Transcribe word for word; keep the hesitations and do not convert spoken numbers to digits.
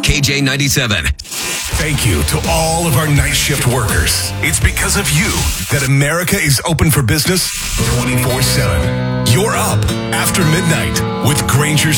K J ninety-seven. Thank you to all of our night shift workers. It's because of you that America is open for business twenty-four seven. You're up after midnight with Granger